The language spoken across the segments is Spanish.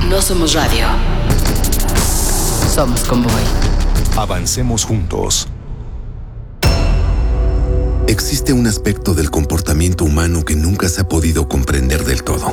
No somos radio. Somos Convoy. Avancemos juntos. Existe un aspecto del comportamiento humano que nunca se ha podido comprender del todo.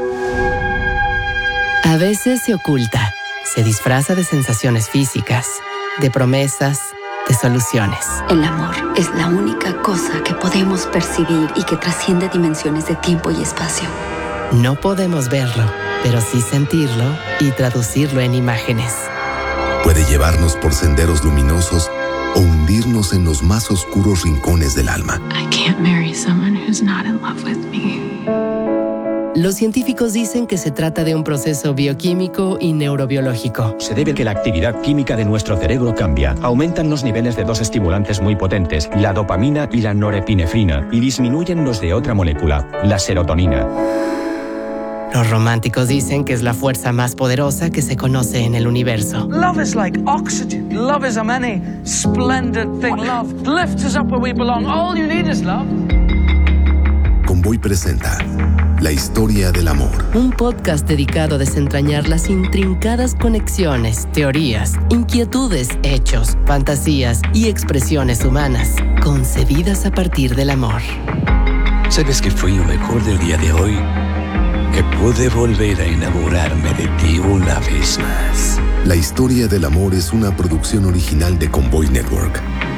A veces se oculta, se disfraza de sensaciones físicas, de promesas, de soluciones. El amor es la única cosa que podemos percibir y que trasciende dimensiones de tiempo y espacio. No podemos verlo, pero sí sentirlo y traducirlo en imágenes. Puede llevarnos por senderos luminosos o hundirnos en los más oscuros rincones del alma. I can't marry someone who's not in love with me. Los científicos dicen que se trata de un proceso bioquímico y neurobiológico. Se debe a que la actividad química de nuestro cerebro cambia. Aumentan los niveles de dos estimulantes muy potentes, la dopamina y la norepinefrina, y disminuyen los de otra molécula, la serotonina. Los románticos dicen que es la fuerza más poderosa que se conoce en el universo. Love is like oxygen. Love is a many splendid thing. Love lifts us up where we belong. All you need is love. Convoy presenta La historia del amor. Un podcast dedicado a desentrañar las intrincadas conexiones, teorías, inquietudes, hechos, fantasías y expresiones humanas, concebidas a partir del amor. ¿Sabes qué fue lo mejor del día de hoy? Que pude volver a enamorarme de ti una vez más. La historia del amor es una producción original de Convoy Network.